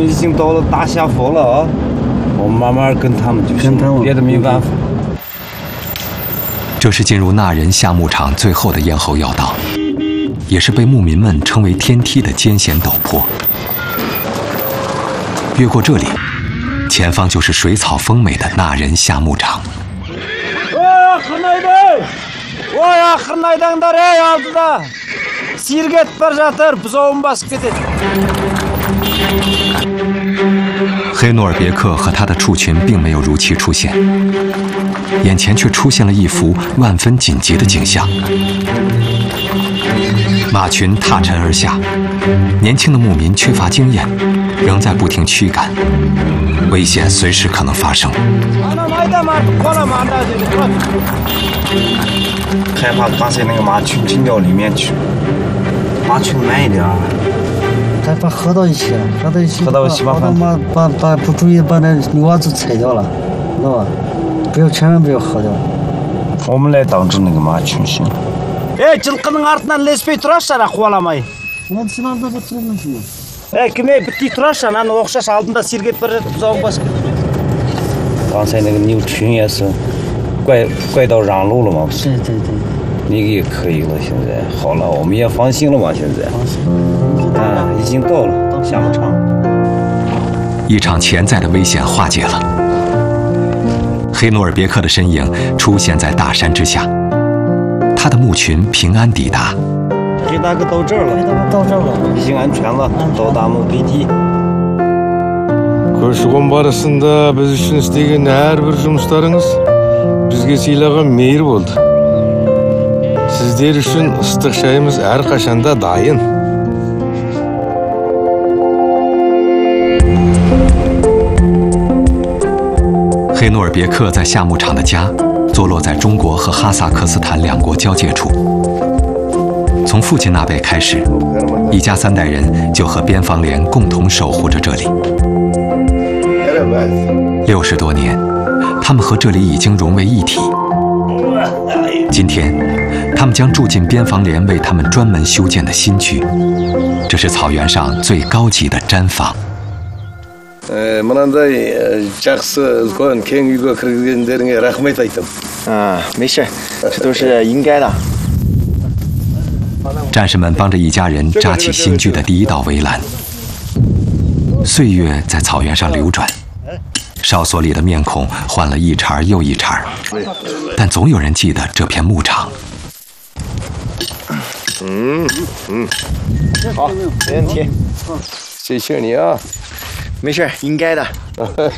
已经到了大下坡了啊，我们慢慢跟他们就行，别的没办法。 这是进入纳仁夏牧场最后的咽喉要道，也是被牧民们称为天梯的艰险陡坡。越过这里，前方就是水草丰美的纳仁夏牧场。黑诺尔别克和他的畜群并没有如期出现，眼前却出现了一幅万分紧急的景象。马群踏尘而下，年轻的牧民缺乏经验，仍在不停驱赶，危险随时可能发生。 害怕刚才那个马群进到里面去，马群慢一点。 害怕合到一起，把不注意把那牛娃子踩掉了，知道吧？千万不要合掉。 我们来挡住那个马群行。жылқының артынан ілеспей тұрасыз ана қуаламай. Кіме бітпей тұрасыз ананы оқшаш алдында сергеп бара жатып бұзауын басып кетті. 刚才那个牛群也是怪到让路了嘛？ 对。 你也可以了，现在好了，我们也放心了嘛？现在，已经到了夏牧场。 一场潜在的危险化解了，黑诺尔别克的身影出现在大山之下，他的牧群平安抵达。 黑大哥到这儿了，已经安全了，到达目的地。 көші-қон барысында біз үшін істеген әрбір жұмыстарыңыз бізге сыйлаған мейір болды. Сіздер үшін ыстық шайымыз әрқашанда дайын. 黑诺尔别克在夏牧场的家坐落在中国和哈萨克斯坦两国交界处。从父亲那辈开始，一家3代人就和边防连共同守护着这里。 60多年，他们和这里已经融为一体。今天，他们将住进边防连为他们专门修建的新居，这是草原上最高级的毡房。 мынандай жақсы үлкен кең үйге кіргендеріңе рахмет айтам. 没事，这都是应该的。 战士们帮着一家人扎起新居的第一道围栏。岁月在草原上流转。 哨所里的面孔换了一茬又一茬，但总有人记得这片牧场。 好，没问题。谢谢你啊， 没事，应该的。